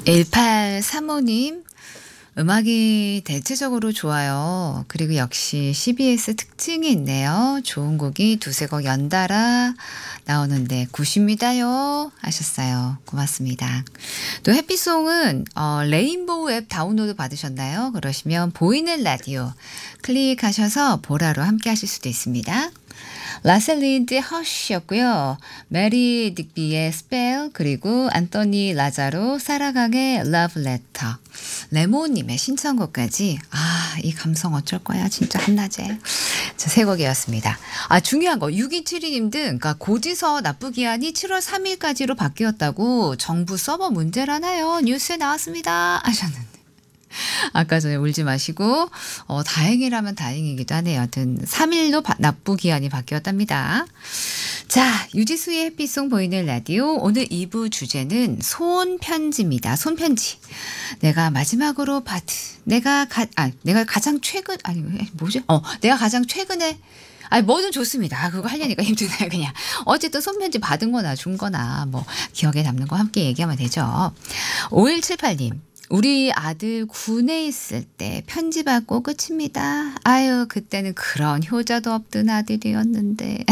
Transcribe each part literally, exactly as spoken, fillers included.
일팔삼오 님, 음악이 대체적으로 좋아요. 그리고 역시 씨비에스 특징이 있네요. 좋은 곡이 두세 곡 연달아 나오는데 굿입니다요 하셨어요. 고맙습니다. 또 해피송은 어, 레인보우 앱 다운로드 받으셨나요? 그러시면 보이는 라디오 클릭하셔서 보라로 함께 하실 수도 있습니다. 라셀린드의 허쉬였고요. 메리 딕비의 스펠, 그리고 안토니 라자로 사라강의 러브레터, 레모님의 신청곡까지. 아, 이 감성 어쩔 거야 진짜 한낮에. 자, 세 곡이었습니다. 아, 중요한 거 육이칠이 님 등 그러니까 고지서 납부 기한이 칠월 삼일까지로 바뀌었다고 정부 서버 문제라나요? 뉴스에 나왔습니다 하셨는데. 아까 전에 울지 마시고 어, 다행이라면 다행이기도 하네요. 하여튼 삼 일로 바, 납부 기한이 바뀌었답니다. 자, 유지수의 해피송 보이는 라디오 오늘 이 부 주제는 손편지입니다. 손편지. 내가 마지막으로 받 내가 가, 아, 내가 가장 최근 아니 뭐지? 어, 내가 가장 최근에 아니 뭐든 좋습니다. 그거 하려니까 힘드네요. 그냥 어쨌든 손편지 받은 거나 준 거나 뭐 기억에 남는 거 함께 얘기하면 되죠. 오일칠팔 님. 우리 아들 군에 있을 때 편지 받고 끝입니다. 아유, 그때는 그런 효자도 없던 아들이었는데.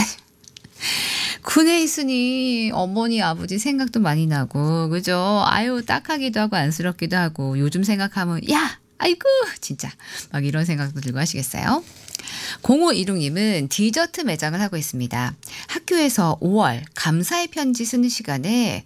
군에 있으니 어머니 아버지 생각도 많이 나고 그죠? 아유, 딱하기도 하고 안쓰럽기도 하고 요즘 생각하면 야 아이고 진짜 막 이런 생각도 들고 하시겠어요? 공오일육 님은 디저트 매장을 하고 있습니다. 학교에서 오월 감사의 편지 쓰는 시간에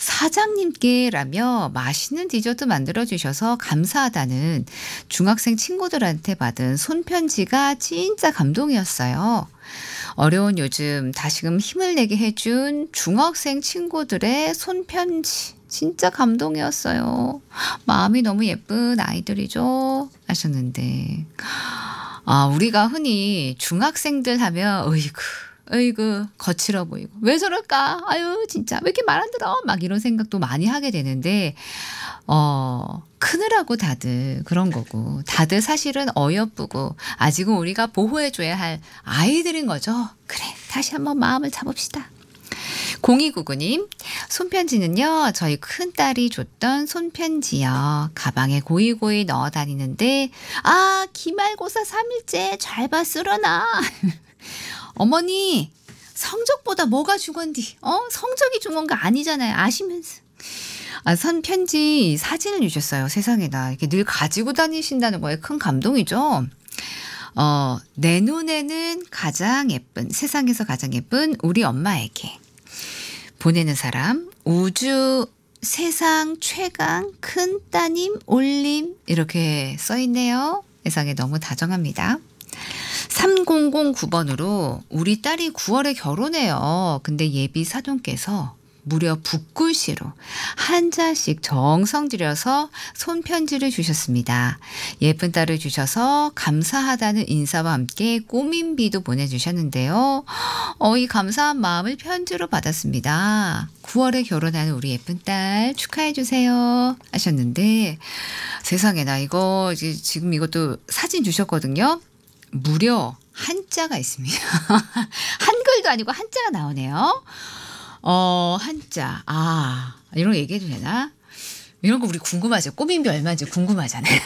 사장님께라며 맛있는 디저트 만들어주셔서 감사하다는 중학생 친구들한테 받은 손편지가 진짜 감동이었어요. 어려운 요즘 다시금 힘을 내게 해준 중학생 친구들의 손편지. 진짜 감동이었어요. 마음이 너무 예쁜 아이들이죠 하셨는데. 아, 우리가 흔히 중학생들 하면 어이구 어이구 거칠어 보이고 왜 저럴까 아유 진짜 왜 이렇게 말 안 들어 막 이런 생각도 많이 하게 되는데 어 크느라고 다들 그런 거고 다들 사실은 어여쁘고 아직은 우리가 보호해줘야 할 아이들인 거죠. 그래 다시 한번 마음을 잡읍시다. 공이구구 님, 손편지는요, 저희 큰딸이 줬던 손편지요. 가방에 고이고이 넣어 다니는데, 아, 기말고사 삼 일째 잘 봐 쓰러나. 어머니, 성적보다 뭐가 중요한디? 어? 성적이 중요한 거 아니잖아요. 아시면서. 아, 손편지 사진을 주셨어요. 세상에나. 이렇게 늘 가지고 다니신다는 거에 큰 감동이죠. 어, 내 눈에는 가장 예쁜, 세상에서 가장 예쁜 우리 엄마에게. 보내는 사람 우주 세상 최강 큰 따님 올림 이렇게 써있네요. 세상에 너무 다정합니다. 삼공공구 번으로 우리 딸이 구월에 결혼해요. 근데 예비 사돈께서 무려 붓글씨로 한자씩 정성 들여서 손편지를 주셨습니다. 예쁜 딸을 주셔서 감사하다는 인사와 함께 꾸민비도 보내주셨는데요. 어, 이 감사한 마음을 편지로 받았습니다. 구월에 결혼하는 우리 예쁜 딸 축하해 주세요 하셨는데 세상에나 이거 지금 이것도 사진 주셨거든요. 무려 한자가 있습니다. 한글도 아니고 한자가 나오네요. 어, 한자. 아, 이런 거 얘기해도 되나? 이런 거 우리 궁금하죠. 꾸민비 얼마인지 궁금하잖아요.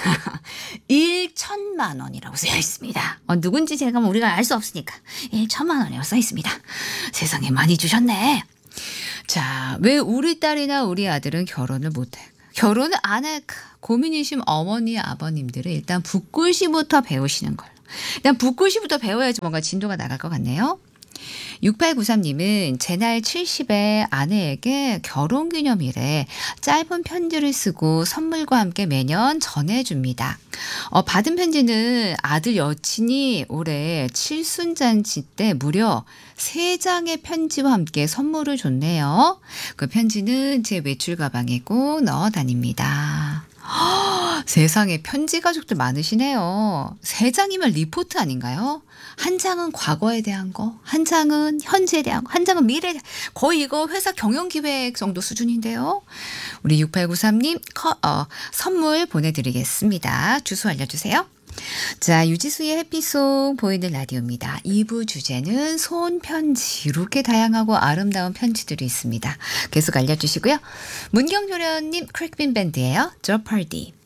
일천만 원이라고 쓰여 있습니다. 어, 누군지 제가 뭐 우리가 알 수 없으니까. 일천만 원이라고 써 있습니다. 세상에 많이 주셨네. 자, 왜 우리 딸이나 우리 아들은 결혼을 못해? 결혼을 안 할까? 고민이신 어머니, 아버님들은 일단 붓글씨부터 배우시는 걸로. 일단 붓글씨부터 배워야지 뭔가 진도가 나갈 것 같네요. 육팔구삼 님은 제 나이 칠십에 아내에게 결혼기념일에 짧은 편지를 쓰고 선물과 함께 매년 전해줍니다. 어, 받은 편지는 아들 여친이 올해 칠순잔치 때 무려 세 장의 편지와 함께 선물을 줬네요. 그 편지는 제 외출 가방에 꼭 넣어 다닙니다. 허, 세상에 편지 가족들 많으시네요. 세 장이면 리포트 아닌가요? 한 장은 과거에 대한 거, 한 장은 현재에 대한 거, 한 장은 미래에 대한 거. 거의 이거 회사 경영기획 정도 수준인데요. 우리 육팔구삼 님 커, 어, 선물 보내드리겠습니다. 주소 알려주세요. 자, 유지수의 해피송 보이는 라디오입니다. 이 부 주제는 손편지. 이렇게 다양하고 아름다운 편지들이 있습니다. 계속 알려주시고요. 문경조련님 크랙빈 밴드예요. 저펄디.